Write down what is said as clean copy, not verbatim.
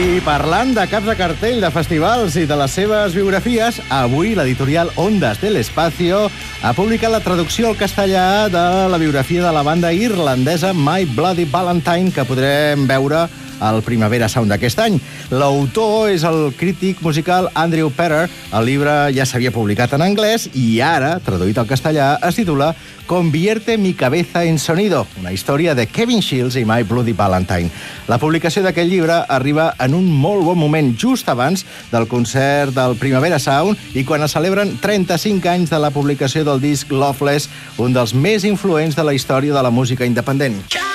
I parlant de caps de cartell, de festivals i de les seves biografies, avui l'editorial Ondas del Espacio ha publicat la traducció al castellà de la biografia de la banda irlandesa My Bloody Valentine, que podrem veure al Primavera Sound d'aquest any. L'autor és el crític musical Andrew Petter. El llibre ja s'havia publicat en anglès i ara, traduït al castellà, es titula Convierte mi cabeza en sonido, una història de Kevin Shields i My Bloody Valentine. La publicació d'aquest llibre arriba en un molt bon moment, just abans del concert del Primavera Sound i quan es celebren 35 anys de la publicació del disc Loveless, un dels més influents de la història de la música independent.